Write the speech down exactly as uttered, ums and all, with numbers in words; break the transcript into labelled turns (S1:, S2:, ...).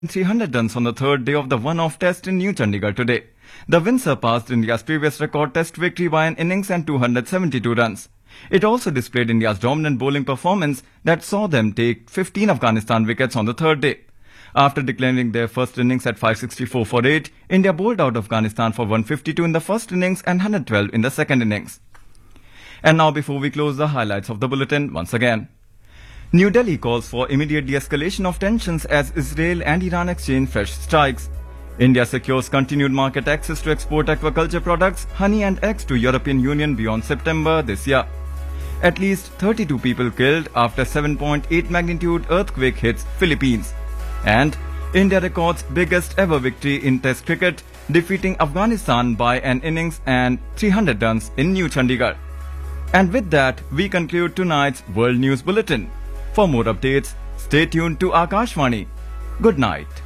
S1: three hundred runs on the third day of the one-off test in New Chandigarh today. The win surpassed India's previous record test victory by an innings and two hundred seventy-two runs. It also displayed India's dominant bowling performance that saw them take fifteen Afghanistan wickets on the third day. After declaring their first innings at five sixty-four for eight, India bowled out Afghanistan for one fifty-two in the first innings and one hundred twelve in the second innings. And now before we close, the highlights of the bulletin once again. New Delhi calls for immediate de-escalation of tensions as Israel and Iran exchange fresh strikes. India secures continued market access to export aquaculture products, honey and eggs to European Union beyond September this year. At least thirty-two people killed after seven point eight magnitude earthquake hits Philippines. And India records biggest ever victory in Test cricket, defeating Afghanistan by an innings and three hundred runs in New Chandigarh. And with that, we conclude tonight's World News Bulletin. For more updates, stay tuned to Akashvani. Good night.